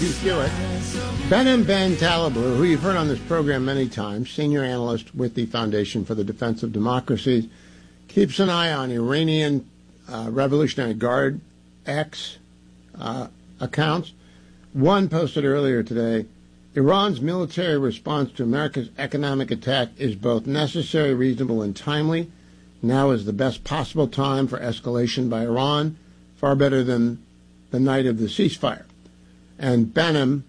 Hewitt. Behnam Ben Taleblu, who you've heard on this program many times, senior analyst with the Foundation for the Defense of Democracy, keeps an eye on Iranian Revolutionary Guard X accounts. One posted earlier today, Iran's military response to America's economic attack is both necessary, reasonable, and timely. Now is the best possible time for escalation by Iran, far better than the night of the ceasefire. And Behnam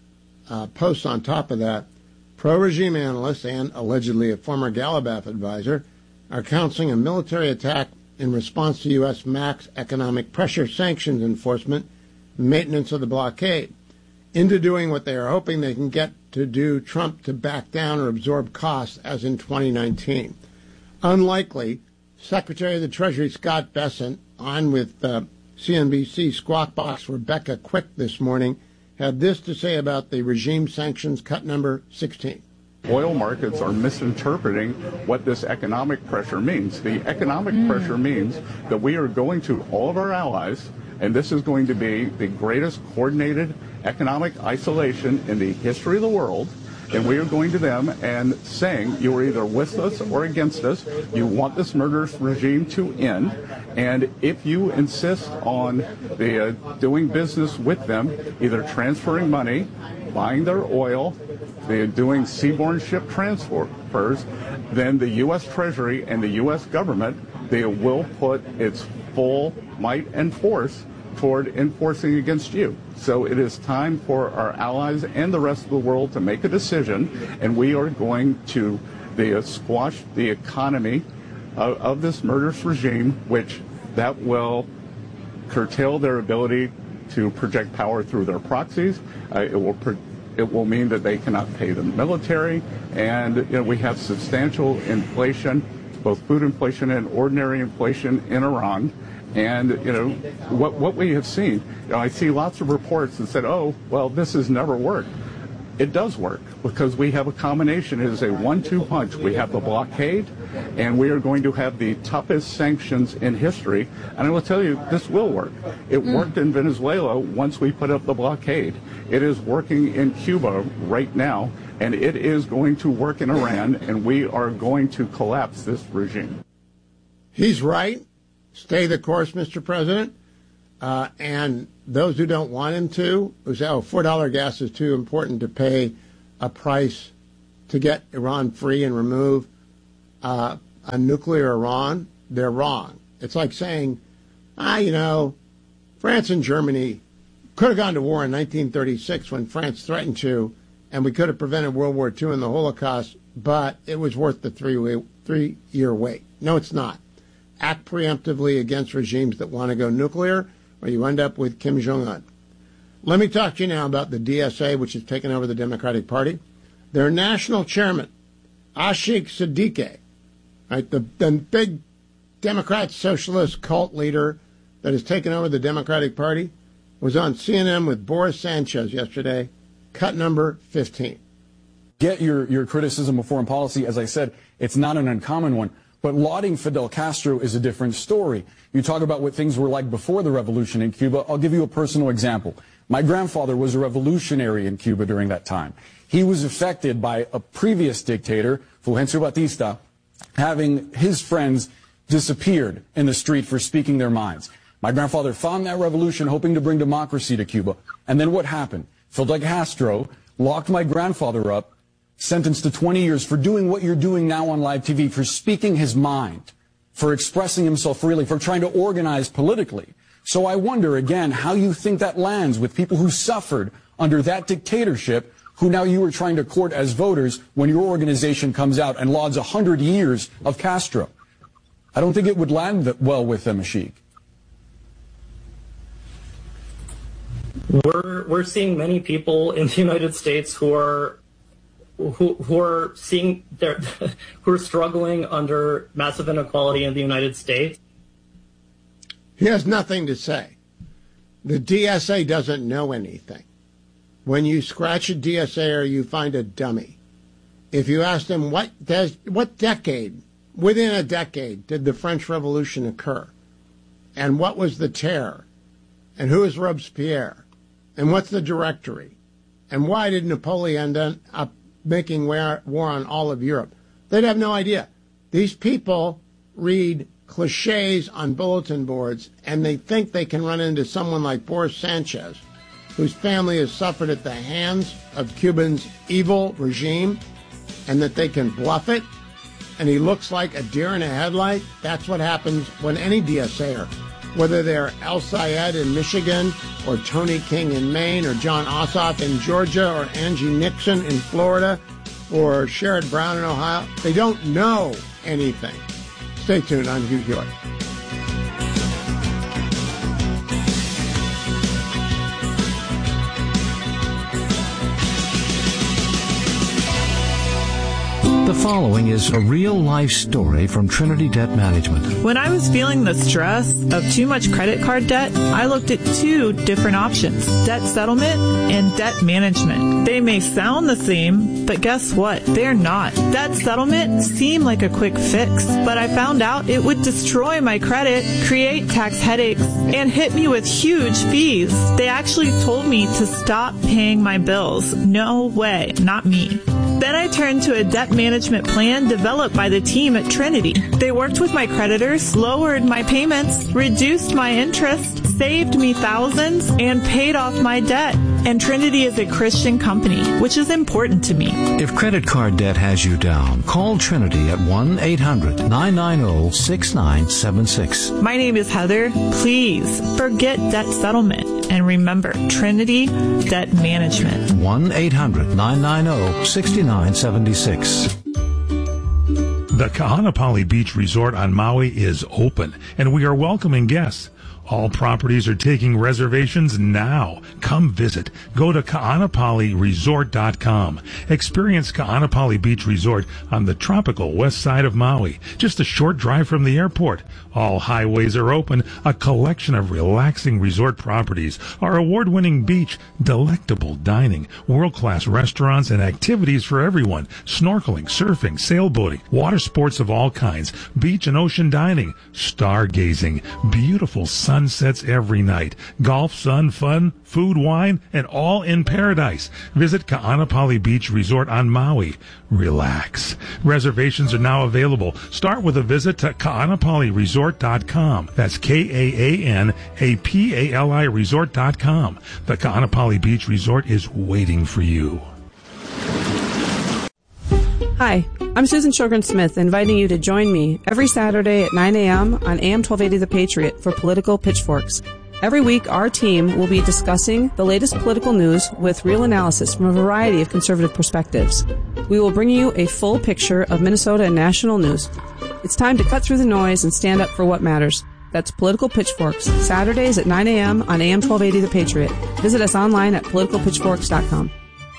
posts on top of that, pro-regime analysts and allegedly a former Gallup advisor are counseling a military attack in response to U.S. max economic pressure, sanctions enforcement, maintenance of the blockade, into doing what they are hoping they can get to do Trump to back down or absorb costs as in 2019. Unlikely, Secretary of the Treasury Scott Bessent, on with CNBC Squawk Box Rebecca Quick this morning, had this to say about the regime sanctions cut number 16. Oil markets are misinterpreting what this economic pressure means. The economic pressure means that we are going to all of our allies, and this is going to be the greatest coordinated economic isolation in the history of the world. And we are going to them and saying, you are either with us or against us. You want this murderous regime to end. And if you insist on doing business with them, either transferring money, buying their oil, doing seaborne ship transfers, then the U.S. Treasury and the U.S. government, they will put its full might and force toward enforcing against you. So it is time for our allies and the rest of the world to make a decision, and we are going to squash the economy of this murderous regime, which that will curtail their ability to project power through their proxies. It will mean that they cannot pay the military, and we have substantial inflation, both food inflation and ordinary inflation in Iran. And, what we have seen, I see lots of reports that said, oh, well, this has never worked. It does work because we have a combination. It is a 1-2 punch. We have the blockade, and we are going to have the toughest sanctions in history. And I will tell you, this will work. It worked in Venezuela once we put up the blockade. It is working in Cuba right now, and it is going to work in Iran, and we are going to collapse this regime. He's right. Stay the course, Mr. President. And those who don't want him to, who say, oh, $4 gas is too important to pay a price to get Iran free and remove a nuclear Iran, they're wrong. It's like saying, France and Germany could have gone to war in 1936 when France threatened to, and we could have prevented World War II and the Holocaust, but it was worth the three-year wait. No, it's not. Act preemptively against regimes that want to go nuclear, or you end up with Kim Jong-un. Let me talk to you now about the DSA, which has taken over the Democratic Party. Their national chairman, Ashik Siddiqui, right, the big Democrat socialist cult leader that has taken over the Democratic Party, was on CNN with Boris Sanchez yesterday, cut number 15. Get your criticism of foreign policy. As I said, it's not an uncommon one. But lauding Fidel Castro is a different story. You talk about what things were like before the revolution in Cuba. I'll give you a personal example. My grandfather was a revolutionary in Cuba during that time. He was affected by a previous dictator, Fulgencio Batista, having his friends disappeared in the street for speaking their minds. My grandfather found that revolution, hoping to bring democracy to Cuba. And then what happened? Fidel Castro locked my grandfather up, sentenced to 20 years for doing what you're doing now on live TV, for speaking his mind, for expressing himself freely, for trying to organize politically. So I wonder, again, how you think that lands with people who suffered under that dictatorship, who now you are trying to court as voters when your organization comes out and lauds 100 years of Castro. I don't think it would land well with them, Ashik. We're seeing many people in the United States who are struggling under massive inequality in the United States. He has nothing to say. The DSA doesn't know anything. When you scratch a DSA, you find a dummy. If you ask them what decade, within a decade, did the French Revolution occur? And what was the terror? And who is Robespierre? And what's the directory? And why did Napoleon end up making war on all of Europe? They'd have no idea. These people read cliches on bulletin boards, and they think they can run into someone like Boris Sanchez, whose family has suffered at the hands of Cuba's evil regime, and that they can bluff it, and he looks like a deer in a headlight. That's what happens when any DSAer, whether they're El Sayed in Michigan, or Tony King in Maine, or John Ossoff in Georgia, or Angie Nixon in Florida, or Sherrod Brown in Ohio, they don't know anything. Stay tuned. I'm Hugh Hewitt. The following is a real-life story from Trinity Debt Management. When I was feeling the stress of too much credit card debt, I looked at two different options: debt settlement and debt management. They may sound the same, but guess what? They're not. Debt settlement seemed like a quick fix, but I found out it would destroy my credit, create tax headaches, and hit me with huge fees. They actually told me to stop paying my bills. No way, not me. Then I turned to a debt management plan developed by the team at Trinity. They worked with my creditors, lowered my payments, reduced my interest, saved me thousands, and paid off my debt. And Trinity is a Christian company, which is important to me. If credit card debt has you down, call Trinity at 1-800-990-6976. My name is Heather. Please forget debt settlement. And remember, Trinity Debt Management. 1-800-990-6976. The Ka'anapali Beach Resort on Maui is open, and we are welcoming guests. All properties are taking reservations now. Come visit. Go to Ka'anapaliResort.com. Experience Ka'anapali Beach Resort on the tropical west side of Maui, just a short drive from the airport. All highways are open, a collection of relaxing resort properties, our award-winning beach, delectable dining, world-class restaurants, and activities for everyone: snorkeling, surfing, sailboating, water sports of all kinds, beach and ocean dining, stargazing, beautiful sunsets every night, golf, sun, fun, food, wine, and all in paradise. Visit Ka'anapali Beach Resort on Maui. Relax. Reservations are now available. Start with a visit to Ka'anapaliResort.com. That's KAANAPALI Resort.com. The Ka'anapali Beach Resort is waiting for you. Hi, I'm Susan Sjogren-Smith, inviting you to join me every Saturday at 9 a.m. on AM 1280 The Patriot for Political Pitchforks. Every week, our team will be discussing the latest political news with real analysis from a variety of conservative perspectives. We will bring you a full picture of Minnesota and national news. It's time to cut through the noise and stand up for what matters. That's Political Pitchforks, Saturdays at 9 a.m. on AM 1280 The Patriot. Visit us online at politicalpitchforks.com.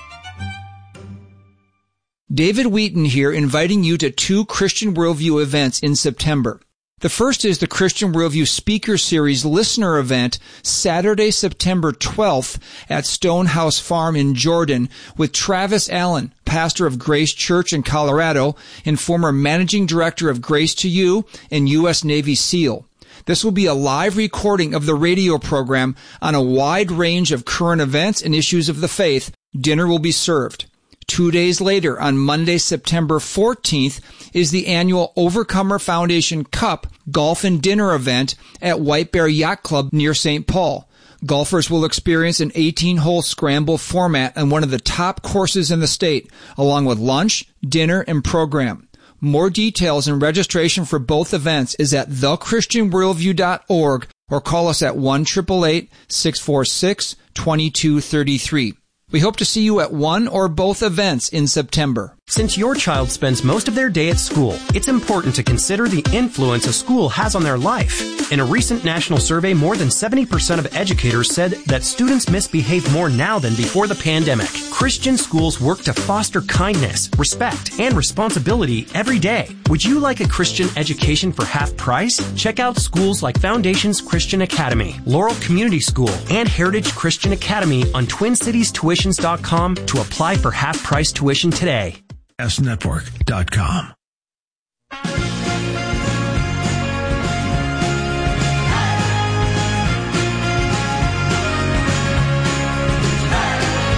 David Wheaton here, inviting you to two Christian Worldview events in September. The first is the Christian Worldview Speaker Series listener event, Saturday, September 12th at Stonehouse Farm in Jordan, with Travis Allen, pastor of Grace Church in Colorado and former managing director of Grace to You and U.S. Navy SEAL. This will be a live recording of the radio program on a wide range of current events and issues of the faith. Dinner will be served. 2 days later, on Monday, September 14th, is the annual Overcomer Foundation Cup Golf and Dinner event at White Bear Yacht Club near St. Paul. Golfers will experience an 18-hole scramble format on one of the top courses in the state, along with lunch, dinner, and program. More details and registration for both events is at thechristianworldview.org or call us at 1-888-646-2233. We hope to see you at one or both events in September. Since your child spends most of their day at school, it's important to consider the influence a school has on their life. In a recent national survey, more than 70% of educators said that students misbehave more now than before the pandemic. Christian schools work to foster kindness, respect, and responsibility every day. Would you like a Christian education for half price? Check out schools like Foundations Christian Academy, Laurel Community School, and Heritage Christian Academy on TwinCitiesTuitions.com to apply for half-price tuition today. SNetwork.com.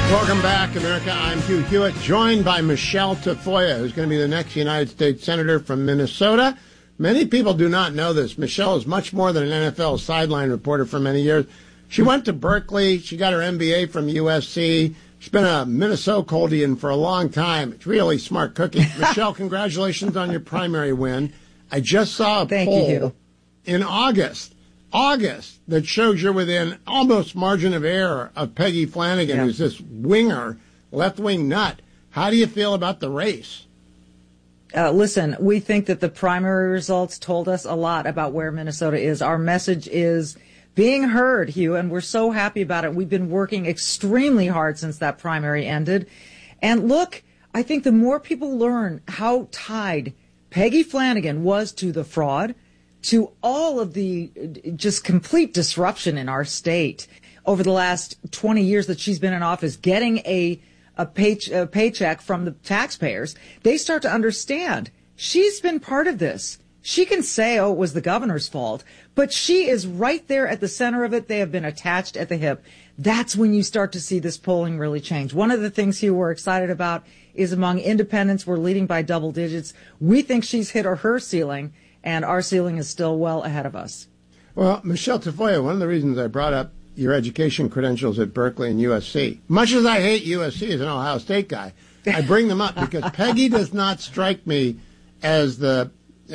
Welcome back, America. I'm Hugh Hewitt, joined by Michelle Tafoya, who's going to be the next United States Senator from Minnesota. Many people do not know this. Michelle is much more than an NFL sideline reporter for many years. She went to Berkeley. She got her MBA from USC. She's been a Minnesotian for a long time. It's really smart cookie. Michelle, congratulations on your primary win. I just saw a poll in August that shows you're within almost margin of error of Peggy Flanagan, who's this winger, left-wing nut. How do you feel about the race? Listen, we think that the primary results told us a lot about where Minnesota is. Our message is being heard, Hugh, and we're so happy about it. We've been working extremely hard since that primary ended. And look, I think the more people learn how tied Peggy Flanagan was to the fraud, to all of the just complete disruption in our state over the last 20 years that she's been in office, getting a paycheck from the taxpayers, they start to understand she's been part of this. She can say, oh, it was the governor's fault, but she is right there at the center of it. They have been attached at the hip. That's when you start to see this polling really change. One of the things, Hugh, we're excited about is among independents, we're leading by double digits. We think she's hit her ceiling, and our ceiling is still well ahead of us. Well, Michelle Tafoya, one of the reasons I brought up your education credentials at Berkeley and USC, much as I hate USC as an Ohio State guy, I bring them up because Peggy does not strike me as the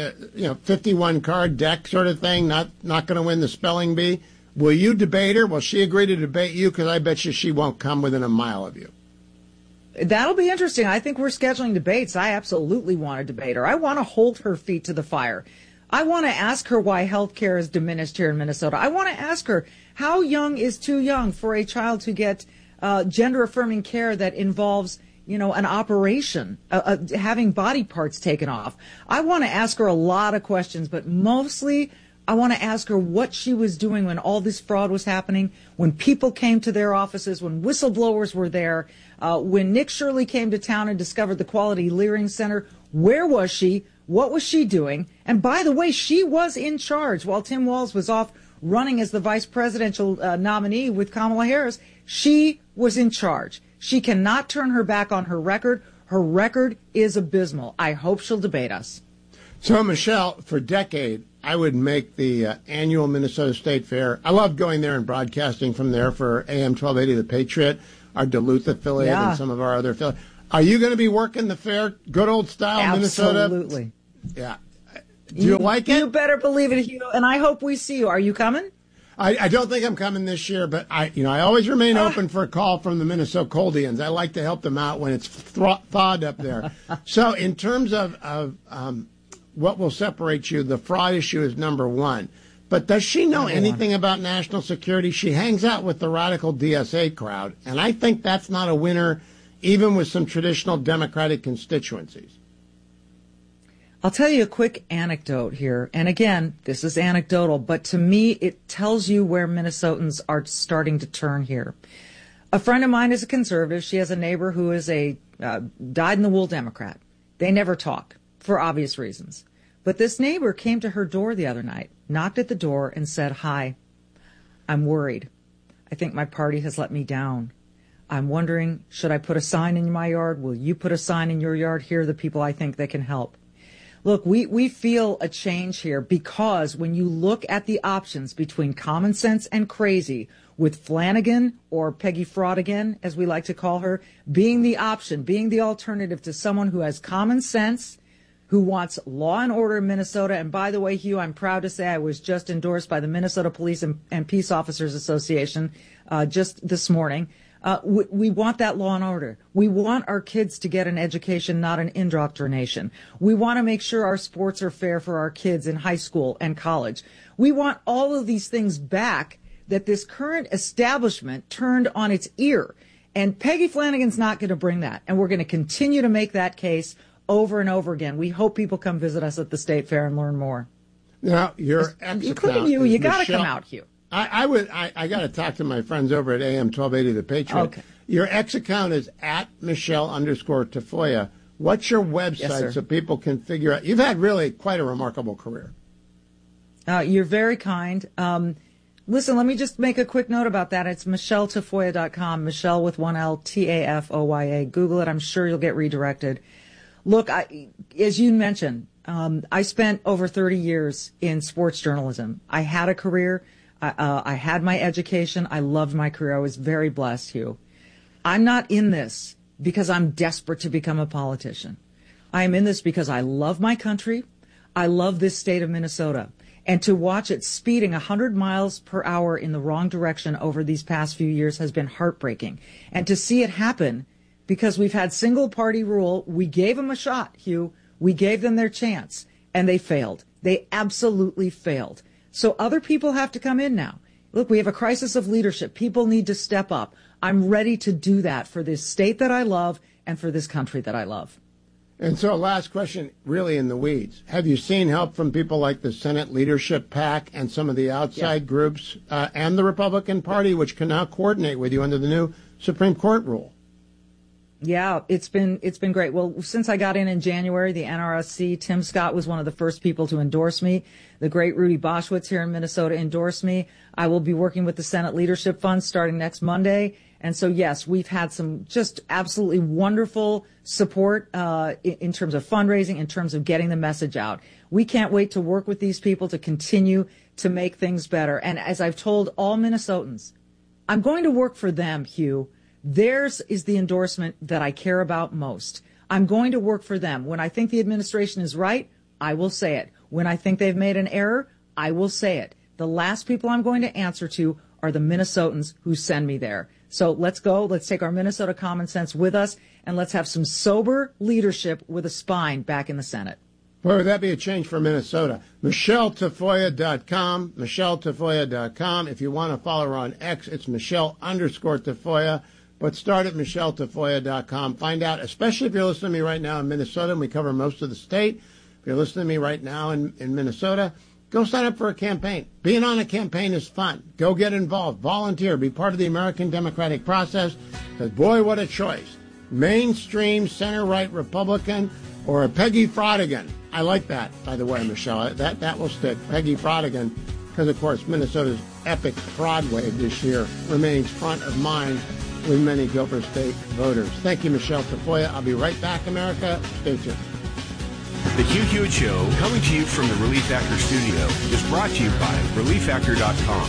51 card deck sort of thing, not going to win the spelling bee. Will you debate her? Will she agree to debate you? Because I bet you she won't come within a mile of you. That'll be interesting. I think we're scheduling debates. I absolutely want to debate her. I want to hold her feet to the fire. I want to ask her why health care is diminished here in Minnesota. I want to ask her how young is too young for a child to get gender-affirming care that involves, an operation, having body parts taken off. I want to ask her a lot of questions, but mostly I want to ask her what she was doing when all this fraud was happening, when people came to their offices, when whistleblowers were there, when Nick Shirley came to town and discovered the Quality Learning Center. Where was she? What was she doing? And by the way, she was in charge while Tim Walz was off running as the vice presidential nominee with Kamala Harris. She was in charge. She cannot turn her back on her record. Her record is abysmal. I hope she'll debate us. So, Michelle, for a decade, I would make the annual Minnesota State Fair. I loved going there and broadcasting from there for AM 1280 The Patriot, our Duluth affiliate, and some of our other affiliates. Are you going to be working the fair, good old style Minnesota? Absolutely. Yeah. Do you like it? You better believe it, Hugh, and I hope we see you. Are you coming? I don't think I'm coming this year, but I always remain open for a call from the Minnesota Coldians. I like to help them out when it's thawed up there. So in terms of what will separate you, the fraud issue is number one. But does she know anything about national security? She hangs out with the radical DSA crowd, and I think that's not a winner, even with some traditional Democratic constituencies. I'll tell you a quick anecdote here. And again, this is anecdotal, but to me, it tells you where Minnesotans are starting to turn here. A friend of mine is a conservative. She has a neighbor who is a dyed-in-the-wool Democrat. They never talk for obvious reasons. But this neighbor came to her door the other night, knocked at the door, and said, "Hi, I'm worried. I think my party has let me down. I'm wondering, should I put a sign in my yard? Will you put a sign in your yard? Here are the people I think that can help." Look, we feel a change here because when you look at the options between common sense and crazy, with Flanagan, or Peggy Fraudigan, as we like to call her, being the option, being the alternative to someone who has common sense, who wants law and order in Minnesota. And by the way, Hugh, I'm proud to say I was just endorsed by the Minnesota Police and Peace Officers Association just this morning. We want that law and order. We want our kids to get an education, not an indoctrination. We want to make sure our sports are fair for our kids in high school and college. We want all of these things back that this current establishment turned on its ear. And Peggy Flanagan's not going to bring that. And we're going to continue to make that case over and over again. We hope people come visit us at the State Fair and learn more. Now, your including you got to come out, Hugh. I got to talk to my friends over at AM 1280 The Patriot. Okay. Your X account is at Michelle_Tafoya. What's your website so people can figure out? You've had really quite a remarkable career. You're very kind. Listen, let me just make a quick note about that. It's MichelleTafoya.com, Michelle with one L, Tafoya. Google it. I'm sure you'll get redirected. Look, as you mentioned, I spent over 30 years in sports journalism. I had a career. I had my education. I loved my career. I was very blessed, Hugh. I'm not in this because I'm desperate to become a politician. I am in this because I love my country. I love this state of Minnesota. And to watch it speeding 100 miles per hour in the wrong direction over these past few years has been heartbreaking. And to see it happen because we've had single party rule, we gave them a shot, Hugh. We gave them their chance, and they failed. They absolutely failed. So other people have to come in now. Look, we have a crisis of leadership. People need to step up. I'm ready to do that for this state that I love and for this country that I love. And so last question, really in the weeds. Have you seen help from people like the Senate Leadership PAC and some of the outside groups and the Republican Party, which can now coordinate with you under the new Supreme Court rule? Yeah, it's been great. Well, since I got in January, the NRSC, Tim Scott was one of the first people to endorse me. The great Rudy Boschwitz here in Minnesota endorsed me. I will be working with the Senate Leadership Fund starting next Monday. And so, yes, we've had some just absolutely wonderful support in terms of fundraising, in terms of getting the message out. We can't wait to work with these people to continue to make things better. And as I've told all Minnesotans, I'm going to work for them, Hugh. Theirs is the endorsement that I care about most. I'm going to work for them. When I think the administration is right, I will say it. When I think they've made an error, I will say it. The last people I'm going to answer to are the Minnesotans who send me there. So let's go. Let's take our Minnesota common sense with us, and let's have some sober leadership with a spine back in the Senate. Boy, would that be a change for Minnesota. MichelleTafoya.com, MichelleTafoya.com. If you want to follow her on X, it's Michelle_Tafoya. But start at MichelleTafoya.com. Find out, especially if you're listening to me right now in Minnesota, and we cover most of the state. If you're listening to me right now in Minnesota, go sign up for a campaign. Being on a campaign is fun. Go get involved. Volunteer. Be part of the American democratic process. Because, boy, what a choice. Mainstream, center-right Republican or a Peggy Frodigan. I like that, by the way, Michelle. That will stick. Peggy Frodigan. Because, of course, Minnesota's epic fraud wave this year remains front of mind with many Gilbert State voters. Thank you, Michelle Tafoya. I'll be right back, America. Stay tuned. The Hugh Hewitt Show, coming to you from the Relief Factor studio, is brought to you by ReliefFactor.com.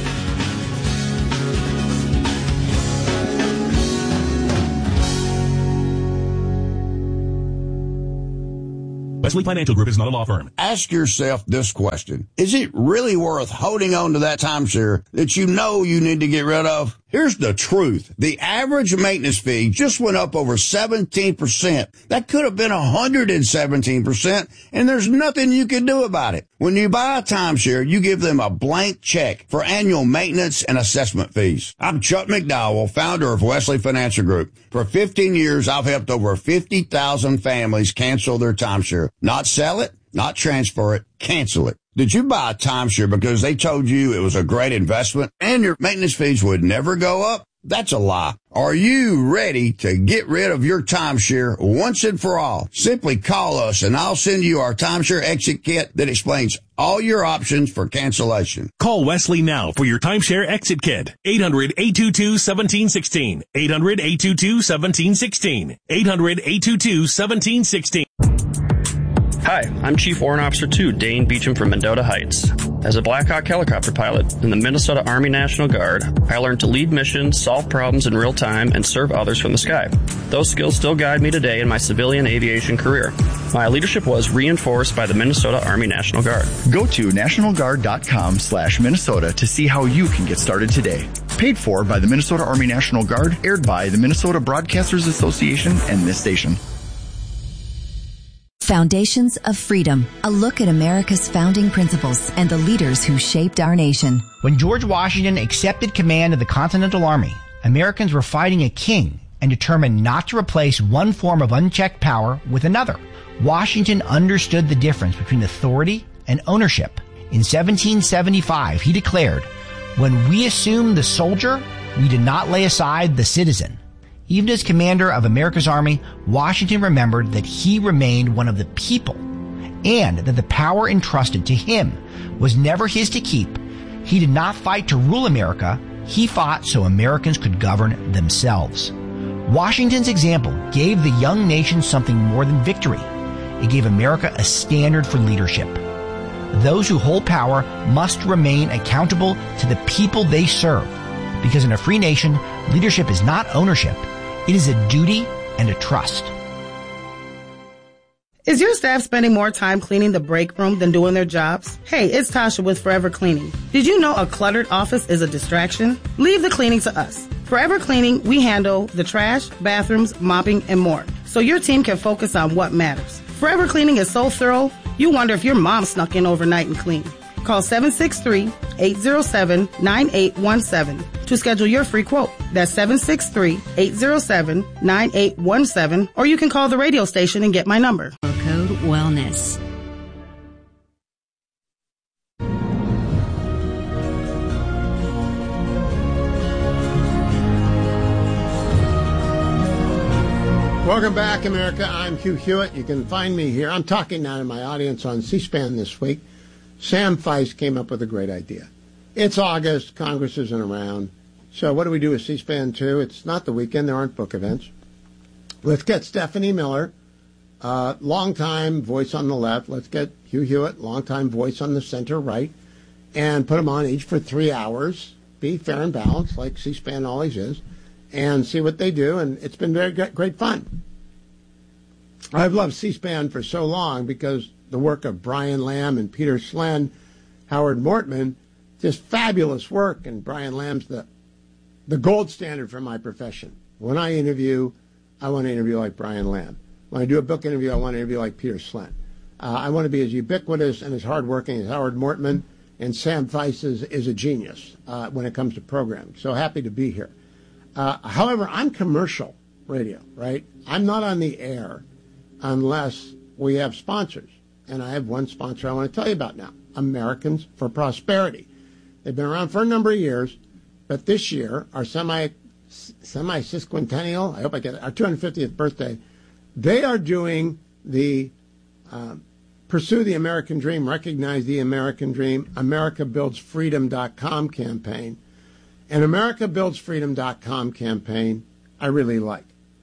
Wesley Financial Group is not a law firm. Ask yourself this question. Is it really worth holding on to that timeshare that you know you need to get rid of? Here's the truth. The average maintenance fee just went up over 17%. That could have been 117%, and there's nothing you can do about it. When you buy a timeshare, you give them a blank check for annual maintenance and assessment fees. I'm Chuck McDowell, founder of Wesley Financial Group. For 15 years, I've helped over 50,000 families cancel their timeshare. Not sell it, not transfer it, cancel it. Did you buy a timeshare because they told you it was a great investment and your maintenance fees would never go up? That's a lie. Are you ready to get rid of your timeshare once and for all? Simply call us and I'll send you our timeshare exit kit that explains all your options for cancellation. Call Wesley now for your timeshare exit kit. 800-822-1716. 800-822-1716. 800-822-1716. Hi, I'm Chief Warrant Officer 2 Dane Beecham from Mendota Heights. As a Black Hawk helicopter pilot in the Minnesota Army National Guard, I learned to lead missions, solve problems in real time, and serve others from the sky. Those skills still guide me today in my civilian aviation career. My leadership was reinforced by the Minnesota Army National Guard. Go to nationalguard.com/Minnesota to see how you can get started today. Paid for by the Minnesota Army National Guard, aired by the Minnesota Broadcasters Association and this station. Foundations of Freedom, a look at America's founding principles and the leaders who shaped our nation. When George Washington accepted command of the Continental Army, Americans were fighting a king and determined not to replace one form of unchecked power with another. Washington understood the difference between authority and ownership. In 1775, he declared, "When we assume the soldier, we did not lay aside the citizen." Even as commander of America's Army, Washington remembered that he remained one of the people and that the power entrusted to him was never his to keep He did not fight to rule America. He fought so Americans could govern themselves. Washington's example gave the young nation something more than victory. It gave America a standard for leadership. Those who hold power must remain accountable to the people they serve, because in a free nation, leadership is not ownership. It is a duty and a trust. Is your staff spending more time cleaning the break room than doing their jobs? Hey, it's Tasha with Forever Cleaning. Did you know a cluttered office is a distraction? Leave the cleaning to us. Forever Cleaning, we handle the trash, bathrooms, mopping, and more, so your team can focus on what matters. Forever Cleaning is so thorough, you wonder if your mom snuck in overnight and cleaned. Call 763-807-9817 to schedule your free quote. That's 763-807-9817, or you can call the radio station and get my number. Code Wellness. Welcome back, America. I'm Hugh Hewitt. You can find me here. I'm talking now to my audience on C-SPAN this week. Sam Feist came up with a great idea. It's August. Congress isn't around. So what do we do with C-SPAN 2? It's not the weekend. There aren't book events. Let's get Stephanie Miller, longtime voice on the left. Let's get Hugh Hewitt, longtime voice on the center right, and put them on each for 3 hours. Be fair and balanced, like C-SPAN always is, and see what they do. And it's been very great fun. I've loved C-SPAN for so long because the work of Brian Lamb and Peter Slen, Howard Mortman, just fabulous work. And Brian Lamb's the gold standard for my profession. When I interview, I want to interview like Brian Lamb. When I do a book interview, I want to interview like Peter Slen. I want to be as ubiquitous and as hardworking as Howard Mortman, and Sam Feist is a genius when it comes to programming. So happy to be here. However, I'm commercial radio, right? I'm not on the air unless we have sponsors. And I have one sponsor I want to tell you about now, Americans for Prosperity. They've been around for a number of years, but this year, our semi-sesquicentennial, I hope I get it, our 250th birthday, they are doing the Pursue the American Dream, Recognize the American Dream, AmericaBuildsFreedom.com campaign. And AmericaBuildsFreedom.com campaign I really like.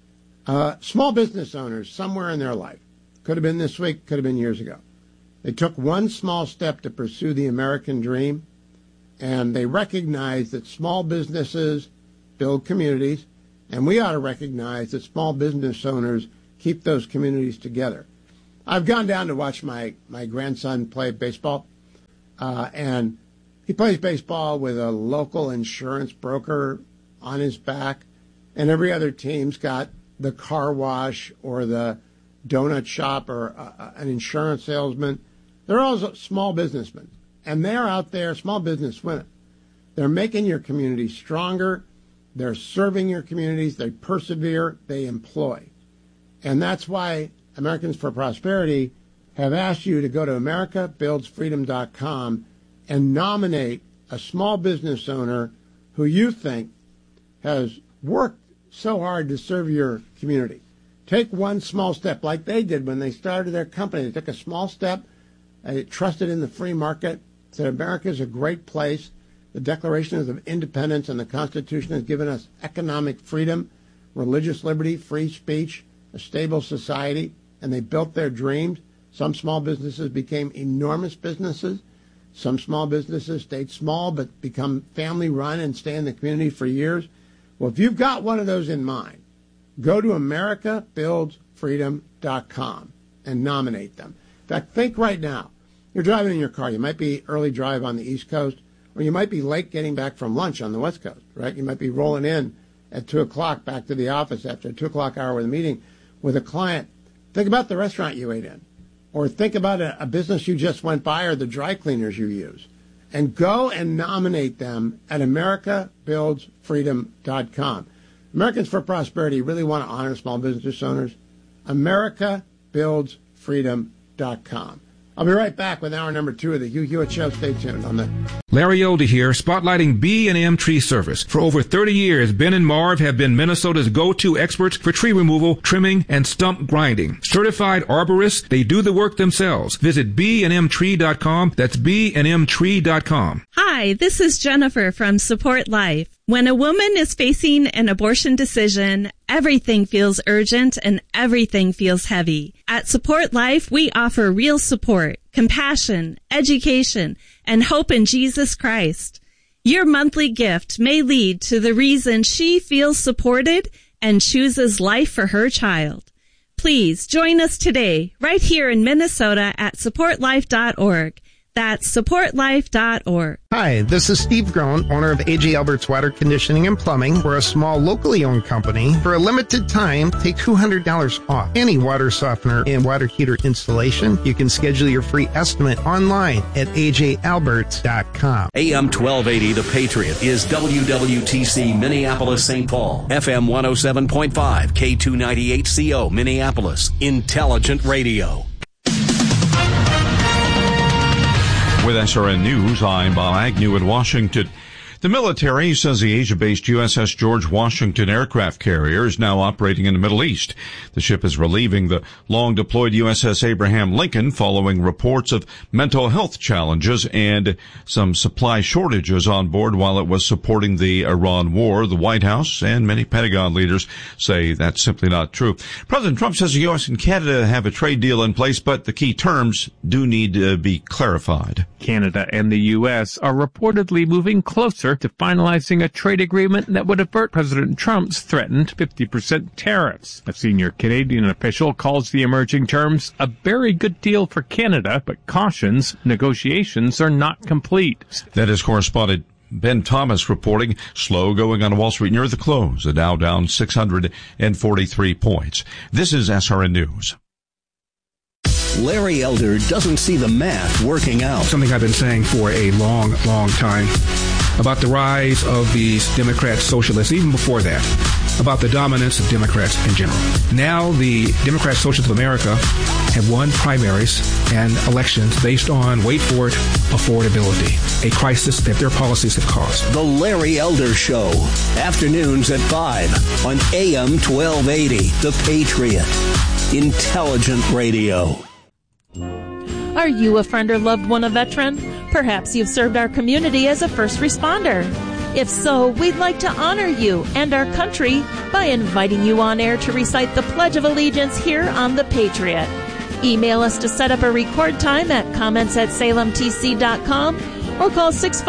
Small business owners, somewhere in their life, could have been this week, could have been years ago. They took one small step to pursue the American dream, and they recognized that small businesses build communities, and we ought to recognize that small business owners keep those communities together. I've gone down to watch my grandson play baseball, and he plays baseball with a local insurance broker on his back, and every other team's got the car wash or the donut shop or an insurance salesman. They're all small businessmen, and they're out there, small business women. They're making your community stronger. They're serving your communities. They persevere. They employ. And that's why Americans for Prosperity have asked you to go to AmericaBuildsFreedom.com and nominate a small business owner who you think has worked so hard to serve your community. Take one small step like they did when they started their company. They took a small step. They trusted in the free market, said America is a great place. The Declaration of Independence and the Constitution has given us economic freedom, religious liberty, free speech, a stable society, and they built their dreams. Some small businesses became enormous businesses. Some small businesses stayed small but become family-run and stay in the community for years. Well, if you've got one of those in mind, go to AmericaBuildsFreedom.com and nominate them. In fact, think right now. You're driving in your car. You might be early drive on the East Coast, or you might be late getting back from lunch on the West Coast, right? You might be rolling in at 2 o'clock back to the office after a 2 o'clock hour with a meeting with a client. Think about the restaurant you ate in, or think about a business you just went by or the dry cleaners you use, and go and nominate them at AmericaBuildsFreedom.com. Americans for Prosperity really want to honor small business owners. AmericaBuildsFreedom.com. I'll be right back with hour number 2 of the Hugh Hewitt Show. Stay tuned on the... Larry Older here, spotlighting B&M Tree Service. For over 30 years, Ben and Marv have been Minnesota's go-to experts for tree removal, trimming, and stump grinding. Certified arborists, they do the work themselves. Visit bnmtree.com. That's bnmtree.com. Hi, this is Jennifer from Support Life. When a woman is facing an abortion decision, everything feels urgent and everything feels heavy. At Support Life, we offer real support, compassion, education, and hope in Jesus Christ. Your monthly gift may lead to the reason she feels supported and chooses life for her child. Please join us today, right here in Minnesota at supportlife.org. That's supportlife.org. Hi, this is Steve Groen, owner of A.J. Albert's Water Conditioning and Plumbing. We're a small, locally owned company. For a limited time, take $200 off any water softener and water heater installation. You can schedule your free estimate online at ajalberts.com. AM 1280, The Patriot, is WWTC Minneapolis, St. Paul. FM 107.5, K298CO, Minneapolis. Intelligent radio. With SRN News, I'm Bob Agnew in Washington. The military says the Asia-based USS George Washington aircraft carrier is now operating in the Middle East. The ship is relieving the long-deployed USS Abraham Lincoln following reports of mental health challenges and some supply shortages on board while it was supporting the Iran war. The White House and many Pentagon leaders say that's simply not true. President Trump says the U.S. and Canada have a trade deal in place, but the key terms do need to be clarified. Canada and the U.S. are reportedly moving closer to finalizing a trade agreement that would avert President Trump's threatened 50% tariffs. A senior Canadian official calls the emerging terms a very good deal for Canada, but cautions negotiations are not complete. That is correspondent Ben Thomas reporting. Slow going on Wall Street near the close. The Dow down 643 points. This is SRN News. Larry Elder doesn't see the math working out. Something I've been saying for a long time about the rise of these Democrat socialists, even before that, about the dominance of Democrats in general. Now the Democrat Socialists of America have won primaries and elections based on, wait for it, affordability, a crisis that their policies have caused. The Larry Elder Show, afternoons at 5 on AM 1280, The Patriot. Intelligent radio. Are you a friend or loved one a veteran? Perhaps you've served our community as a first responder. If so, we'd like to honor you and our country by inviting you on air to recite the Pledge of Allegiance here on The Patriot. Email us to set up a record time at comments@salemtc.com or call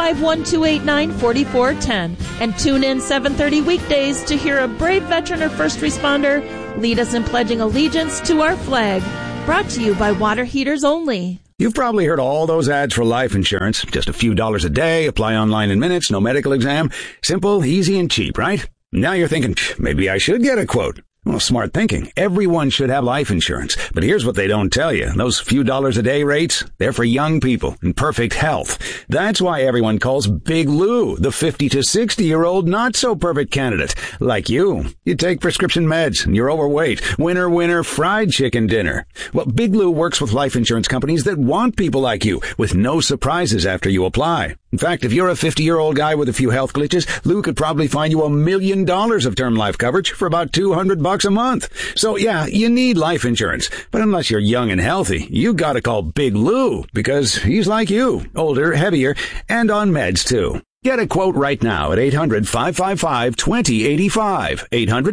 651-289-4410 and tune in 7:30 weekdays to hear a brave veteran or first responder lead us in pledging allegiance to our flag. Brought to you by Water Heaters Only. You've probably heard all those ads for life insurance. Just a few dollars a day, apply online in minutes, no medical exam. Simple, easy, and cheap, right? Now you're thinking, maybe I should get a quote. Well, smart thinking. Everyone should have life insurance. But here's what they don't tell you. Those few dollars a day rates, they're for young people in perfect health. That's why everyone calls Big Lou the 50 to 60-year-old not-so-perfect candidate. Like you. You take prescription meds and you're overweight. Winner, fried chicken dinner. Well, Big Lou works with life insurance companies that want people like you with no surprises after you apply. In fact, if you're a 50-year-old guy with a few health glitches, Lou could probably find you $1 million of term life coverage for about $200 a month. So yeah, you need life insurance. But unless you're young and healthy, you gotta call Big Lou because he's like you, older, heavier, and on meds too. Get a quote right now at 800-555-2085,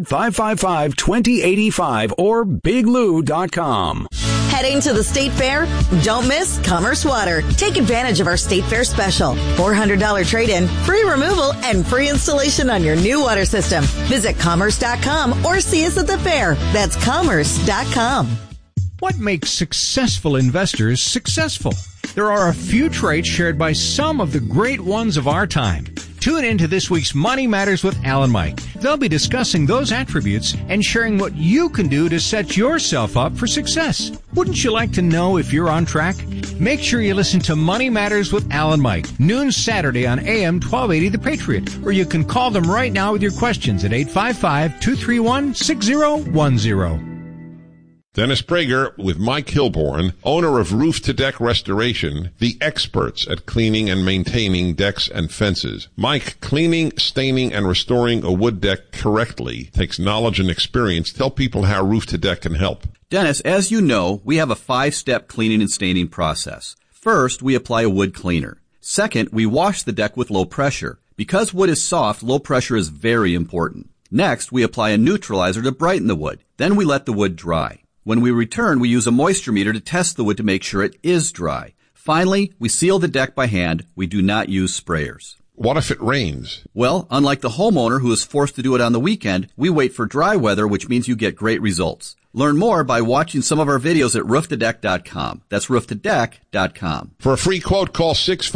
800-555-2085, or biglou.com. Heading to the State Fair? Don't miss Commerce Water. Take advantage of our State Fair special. $400 trade-in, free removal, and free installation on your new water system. Visit commerce.com or see us at the fair. That's commerce.com. What makes successful investors successful? There are a few traits shared by some of the great ones of our time. Tune in to this week's Money Matters with Al and Mike. They'll be discussing those attributes and sharing what you can do to set yourself up for success. Wouldn't you like to know if you're on track? Make sure you listen to Money Matters with Al and Mike, noon Saturday on AM 1280 The Patriot, or you can call them right now with your questions at 855-231-6010. Dennis Prager with Mike Hilborn, owner of Roof to Deck Restoration, the experts at cleaning and maintaining decks and fences. Mike, cleaning, staining, and restoring a wood deck correctly takes knowledge and experience. Tell people how Roof to Deck can help. Dennis, as you know, we have a 5-step cleaning and staining process. First, we apply a wood cleaner. Second, we wash the deck with low pressure. Because wood is soft, low pressure is very important. Next, we apply a neutralizer to brighten the wood. Then we let the wood dry. When we return, we use a moisture meter to test the wood to make sure it is dry. Finally, we seal the deck by hand. We do not use sprayers. What if it rains? Well, unlike the homeowner who is forced to do it on the weekend, we wait for dry weather, which means you get great results. Learn more by watching some of our videos at rooftodeck.com. That's rooftodeck.com. For a free quote, call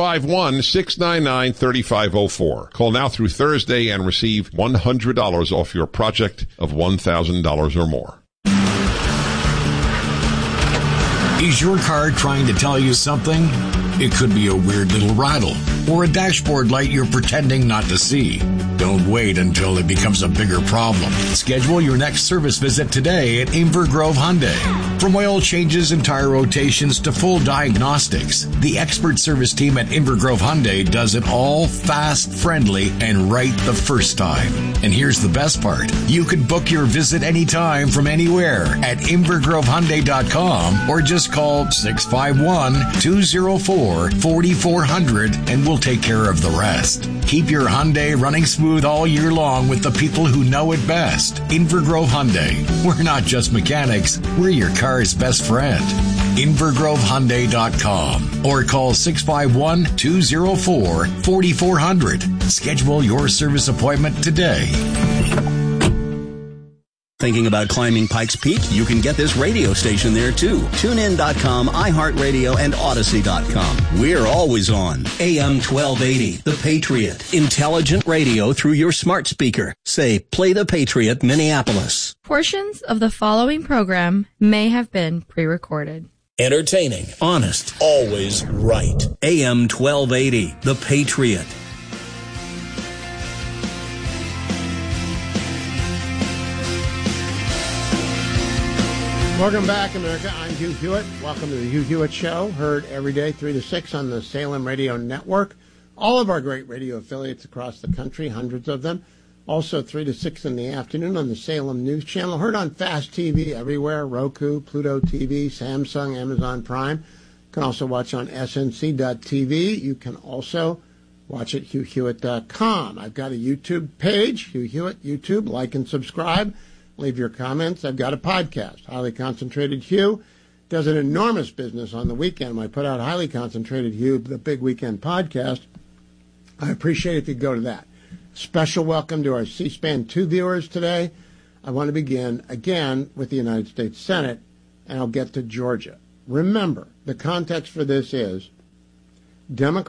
651-699-3504. Call now through Thursday and receive $100 off your project of $1,000 or more. Is your car trying to tell you something? It could be a weird little rattle or a dashboard light you're pretending not to see. Don't wait until it becomes a bigger problem. Schedule your next service visit today at Inver Grove Hyundai. From oil changes and tire rotations to full diagnostics, the expert service team at Inver Grove Hyundai does it all fast, friendly, and right the first time. And here's the best part. You can book your visit anytime from anywhere at InverGroveHyundai.com or just call 651-204-4400 and we'll take care of the rest. Keep your Hyundai running smooth all year long with the people who know it best. Inver Grove Hyundai. We're not just mechanics, we're your car's best friend. InverGroveHyundai.com or call 651-204-4400. Schedule your service appointment today. Thinking about climbing Pikes Peak? You can get this radio station there too. TuneIn.com, iHeartRadio, and Odyssey.com. We're always on. AM 1280, The Patriot. Intelligent radio through your smart speaker. Say, play The Patriot, Minneapolis. Portions of the following program may have been pre-recorded. Entertaining, honest, always right. AM 1280, The Patriot. Welcome back, America. I'm Hugh Hewitt. Welcome to the Hugh Hewitt Show, heard every day 3 to 6 on the Salem Radio Network. All of our great radio affiliates across the country, hundreds of them. Also 3 to 6 in the afternoon on the Salem News Channel, heard on Fast TV everywhere, Roku, Pluto TV, Samsung, Amazon Prime. You can also watch on snc.tv. You can also watch at HughHewitt.com. I've got a YouTube page, Hugh Hewitt YouTube. Like and subscribe. Leave your comments. I've got a podcast, Highly Concentrated Hugh. Does an enormous business on the weekend. I put out Highly Concentrated Hugh, the big weekend podcast. I appreciate if you go to that. Special welcome to our C-SPAN 2 viewers today. I want to begin again with the United States Senate, and I'll get to Georgia. Remember, the context for this is Democrats